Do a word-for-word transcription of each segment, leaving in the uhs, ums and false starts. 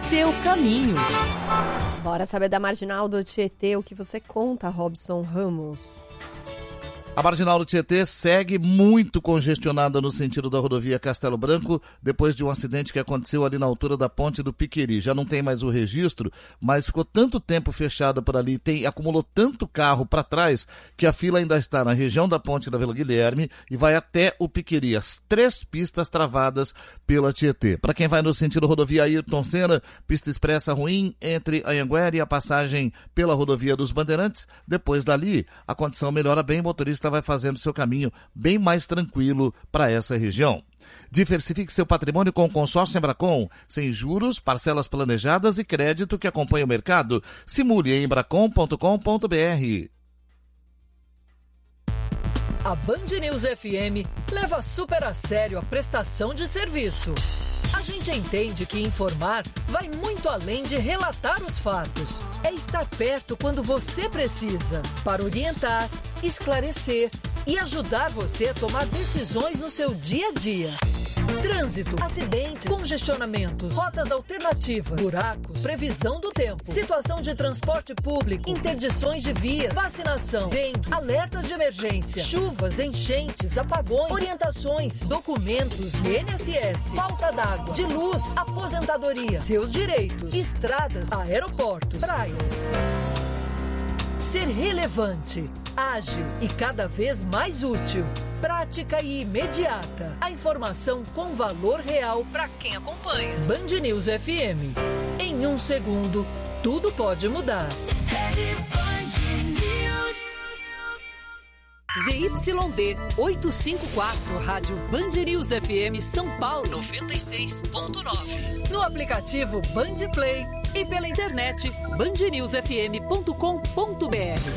seu caminho. Bora saber da Marginal do Tietê, o que você conta, Robson Ramos? A Marginal do Tietê segue muito congestionada no sentido da rodovia Castelo Branco, depois de um acidente que aconteceu ali na altura da ponte do Piqueri. Já não tem mais o registro, mas ficou tanto tempo fechada por ali, tem, acumulou tanto carro para trás, que a fila ainda está na região da ponte da Vila Guilherme e vai até o Piqueri. As três pistas travadas pela Tietê. Para quem vai no sentido rodovia Ayrton Senna, pista expressa ruim entre Anhanguera e a passagem pela rodovia dos Bandeirantes. Depois dali, a condição melhora bem, o motorista vai fazendo seu caminho bem mais tranquilo para essa região. Diversifique seu patrimônio com o consórcio Embracon, sem juros, parcelas planejadas e crédito que acompanha o mercado. Simule em embracon ponto com ponto b r. A Band News F M leva super a sério a prestação de serviço. A gente entende que informar vai muito além de relatar os fatos. É estar perto quando você precisa, para orientar, esclarecer e ajudar você a tomar decisões no seu dia a dia. Trânsito, acidentes, congestionamentos, rotas alternativas, buracos, previsão do tempo, situação de transporte público, interdições de vias, vacinação, dengue, alertas de emergência, chuvas, enchentes, apagões, orientações, documentos, I N S S, falta d'água, de luz, aposentadoria, seus direitos, estradas, aeroportos, praias. Ser relevante, ágil e cada vez mais útil. Prática e imediata. A informação com valor real para quem acompanha. Band News F M. Em um segundo, tudo pode mudar. Z Y D oitocentos e cinquenta e quatro, Rádio Band News F M São Paulo noventa e seis ponto nove. No aplicativo Band Play e pela internet band news f m ponto com ponto b r.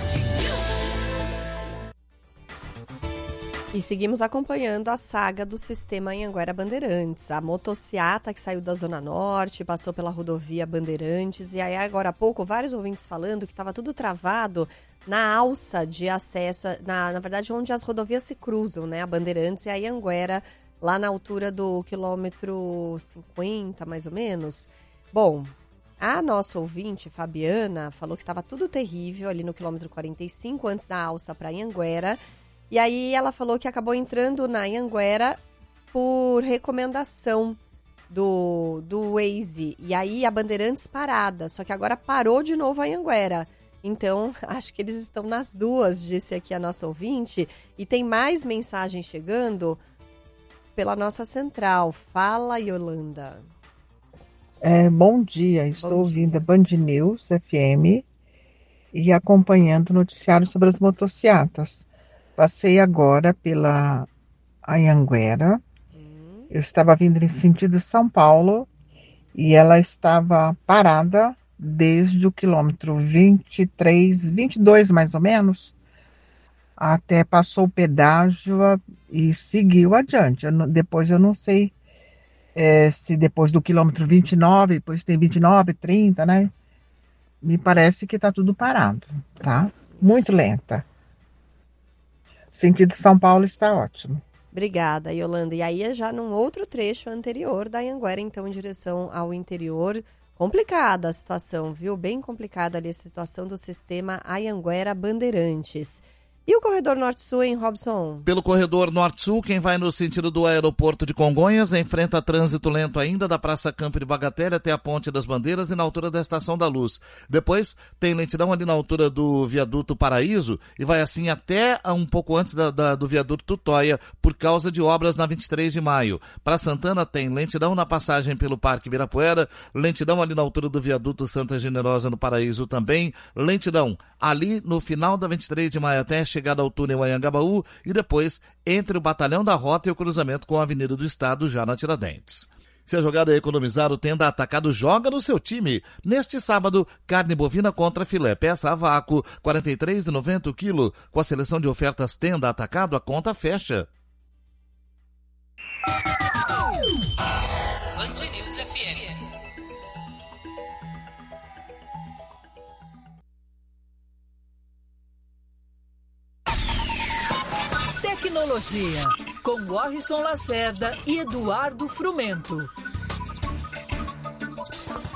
E seguimos acompanhando a saga do sistema Anhanguera Bandeirantes. A motociata que saiu da Zona Norte, passou pela rodovia Bandeirantes. E aí, agora há pouco, vários ouvintes falando que estava tudo travado na alça de acesso, na, na verdade, onde as rodovias se cruzam, né? A Bandeirantes e a Anhanguera, lá na altura do quilômetro cinquenta, mais ou menos. Bom, a nossa ouvinte, Fabiana, falou que estava tudo terrível ali no quilômetro quarenta e cinco, antes da alça para Anhanguera. E aí ela falou que acabou entrando na Anhanguera por recomendação do, do Waze. E aí a Bandeirantes parada, só que agora parou de novo a Anhanguera. Então, acho que eles estão nas duas, disse aqui a nossa ouvinte. E tem mais mensagem chegando pela nossa central. Fala, Yolanda. É, bom dia, estou bom ouvindo dia. A Band News F M e acompanhando o noticiário sobre as motociatas. Passei agora pela Anhanguera, hum. eu estava vindo em sentido São Paulo e ela estava parada desde o quilômetro vinte e três, vinte e dois mais ou menos, até passou o pedágio e seguiu adiante. Eu, depois eu não sei é, se depois do quilômetro vinte e nove, depois tem vinte e nove, trinta, né? Me parece que está tudo parado, tá? Muito lenta. Sentido São Paulo está ótimo. Obrigada, Yolanda. E aí é já num outro trecho anterior da Anhanguera, então em direção ao interior. Complicada a situação, viu? Bem complicada ali a situação do sistema Anhanguera Bandeirantes. E o corredor Norte-Sul, hein, Robson? Pelo corredor Norte-Sul, quem vai no sentido do aeroporto de Congonhas enfrenta trânsito lento ainda da Praça Campo de Bagatelle até a Ponte das Bandeiras e na altura da Estação da Luz. Depois tem lentidão ali na altura do viaduto Paraíso e vai assim até um pouco antes da, da, do viaduto Tutóia por causa de obras na vinte e três de maio. Para Santana tem lentidão na passagem pelo Parque Ibirapuera, lentidão ali na altura do viaduto Santa Generosa no Paraíso também, lentidão ali no final da vinte e três de maio até chegada ao túnel Anhangabaú e depois entre o Batalhão da Rota e o cruzamento com a Avenida do Estado já na Tiradentes. Se a jogada é economizar, o Tenda Atacado joga no seu time. Neste sábado, carne bovina contra filé peça a vácuo, quarenta e três reais e noventa centavos o quilo. Com a seleção de ofertas Tenda Atacado, a conta fecha. Band News F M. Tecnologia, com Warrison Lacerda e Eduardo Frumento.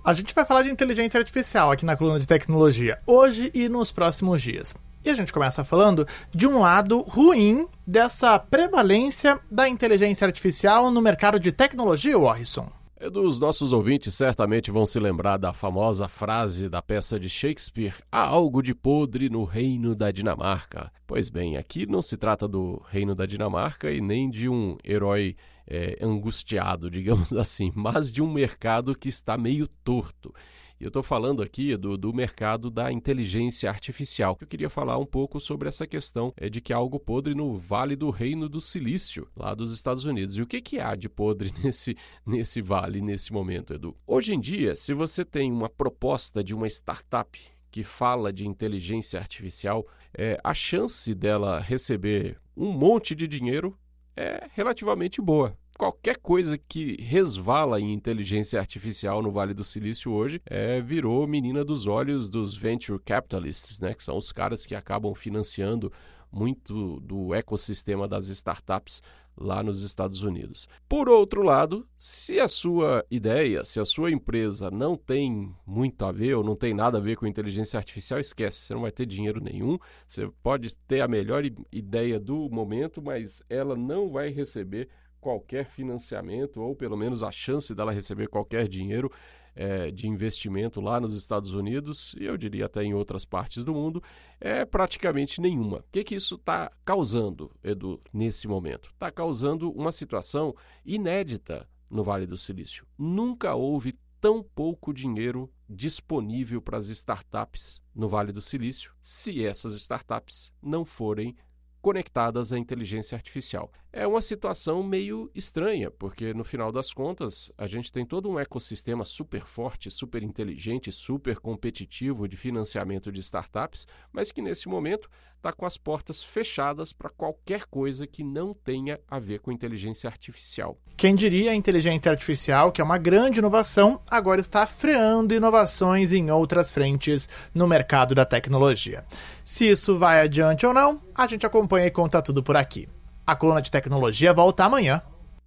A gente vai falar de inteligência artificial aqui na coluna de tecnologia, hoje e nos próximos dias. E a gente começa falando de um lado ruim dessa prevalência da inteligência artificial no mercado de tecnologia, Warrison. Edu, os nossos ouvintes certamente vão se lembrar da famosa frase da peça de Shakespeare: há algo de podre no reino da Dinamarca. Pois bem, aqui não se trata do reino da Dinamarca e nem de um herói é, angustiado, digamos assim, mas de um mercado que está meio torto. E eu estou falando aqui do, do mercado da inteligência artificial. Eu queria falar um pouco sobre essa questão é, de que há algo podre no Vale do Reino do Silício, lá dos Estados Unidos. E o que, que há de podre nesse, nesse vale, nesse momento, Edu? Hoje em dia, se você tem uma proposta de uma startup que fala de inteligência artificial, é, a chance dela receber um monte de dinheiro é relativamente boa. Qualquer coisa que resvala em inteligência artificial no Vale do Silício hoje é, virou menina dos olhos dos venture capitalists, né? Que são os caras que acabam financiando muito do ecossistema das startups lá nos Estados Unidos. Por outro lado, se a sua ideia, se a sua empresa não tem muito a ver ou não tem nada a ver com inteligência artificial, esquece, você não vai ter dinheiro nenhum, você pode ter a melhor ideia do momento, mas ela não vai receber qualquer financiamento, ou pelo menos a chance dela receber qualquer dinheiro é, de investimento lá nos Estados Unidos, e eu diria até em outras partes do mundo, é praticamente nenhuma. O que, que isso está causando, Edu, nesse momento? Está causando uma situação inédita no Vale do Silício. Nunca houve tão pouco dinheiro disponível para as startups no Vale do Silício, se essas startups não forem conectadas à inteligência artificial. É uma situação meio estranha, porque no final das contas a gente tem todo um ecossistema super forte, super inteligente, super competitivo de financiamento de startups, mas que nesse momento está com as portas fechadas para qualquer coisa que não tenha a ver com inteligência artificial. Quem diria a inteligência artificial, que é uma grande inovação, agora está freando inovações em outras frentes no mercado da tecnologia. Se isso vai adiante ou não, a gente acompanha e conta tudo por aqui. A coluna de tecnologia volta amanhã.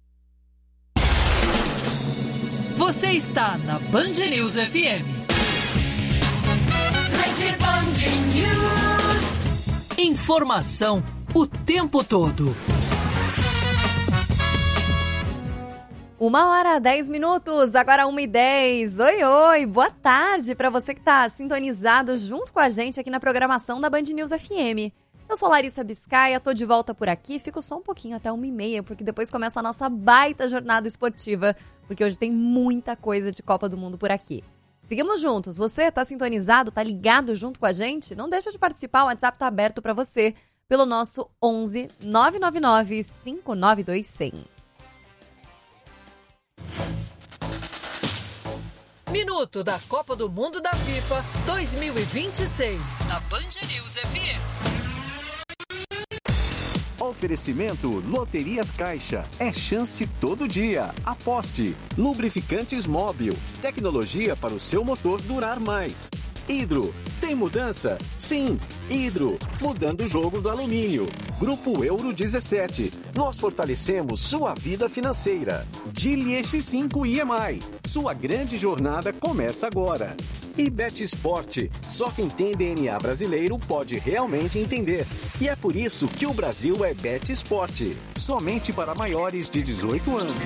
Você está na Band News F M. Rede Band News. Informação o tempo todo. Uma hora, dez minutos, agora uma e dez. Oi, oi, boa tarde para você que está sintonizado junto com a gente aqui na programação da Band News F M. Eu sou Larissa Biscaia, tô de volta por aqui, fico só um pouquinho até uma e meia, porque depois começa a nossa baita jornada esportiva, porque hoje tem muita coisa de Copa do Mundo por aqui. Seguimos juntos, você tá sintonizado, tá ligado junto com a gente? Não deixa de participar, o WhatsApp tá aberto para você pelo nosso onze nove nove nove cinco nove dois zero zero. Minuto da Copa do Mundo da FIFA dois mil e vinte e seis, na Band News F M. Oferecimento Loterias Caixa. É chance todo dia. Aposte. Lubrificantes Móbil. Tecnologia para o seu motor durar mais. Hidro. Tem mudança? Sim. Hidro. Mudando o jogo do alumínio. Grupo Euro dezessete. Nós fortalecemos sua vida financeira. Geely X cinco I M I. Sua grande jornada começa agora. E Bet Sport. Só quem tem D N A brasileiro pode realmente entender. E é por isso que o Brasil é Bet Sport. Somente para maiores de dezoito anos.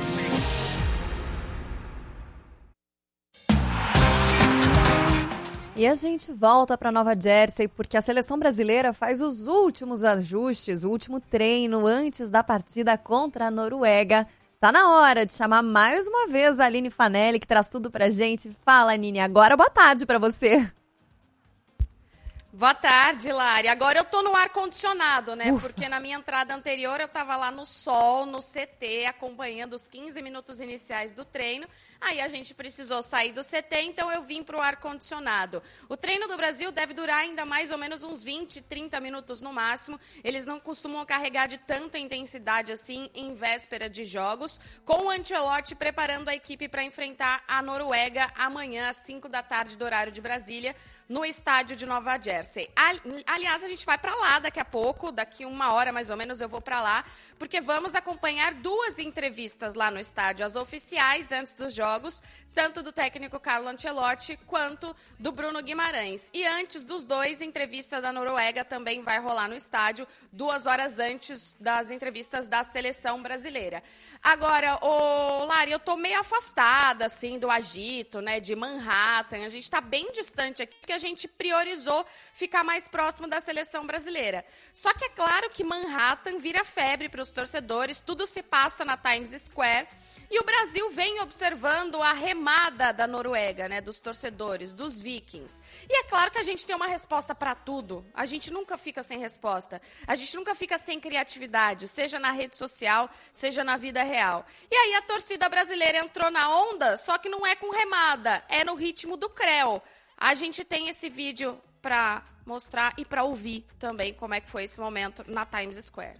E a gente volta para Nova Jersey porque a seleção brasileira faz os últimos ajustes, o último treino antes da partida contra a Noruega. Tá na hora de chamar mais uma vez a Aline Fanelli, que traz tudo pra gente. Fala, Aline, agora boa tarde pra você. Boa tarde, Lari. Agora eu tô no ar-condicionado, né? Ufa. Porque na minha entrada anterior eu tava lá no sol, no C T, acompanhando os quinze minutos iniciais do treino. Aí a gente precisou sair do C T, então eu vim pro ar-condicionado. O treino do Brasil deve durar ainda mais ou menos uns vinte, trinta minutos no máximo. Eles não costumam carregar de tanta intensidade assim em véspera de jogos, com o Ancelotti preparando a equipe para enfrentar a Noruega amanhã às cinco da tarde do horário de Brasília. no estádio de Nova Jersey. Aliás, a gente vai para lá daqui a pouco, daqui uma hora mais ou menos eu vou para lá, porque vamos acompanhar duas entrevistas lá no estádio, as oficiais antes dos jogos, tanto do técnico Carlo Ancelotti quanto do Bruno Guimarães. E antes dos dois, entrevista da Noruega também vai rolar no estádio, duas horas antes das entrevistas da seleção brasileira. Agora, ô, Lari, eu tô meio afastada, assim, do agito, né, de Manhattan. A gente tá bem distante aqui, porque a gente priorizou ficar mais próximo da seleção brasileira. Só que é claro que Manhattan vira febre para os torcedores, tudo se passa na Times Square. E o Brasil vem observando a remada da Noruega, né, dos torcedores, dos vikings. E é claro que a gente tem uma resposta para tudo. A gente nunca fica sem resposta. A gente nunca fica sem criatividade, seja na rede social, seja na vida real. E aí a torcida brasileira entrou na onda, só que não é com remada, é no ritmo do creu. A gente tem esse vídeo para mostrar e para ouvir também como é que foi esse momento na Times Square.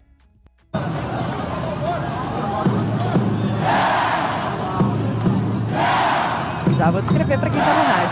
Já vou descrever para quem tá no rádio.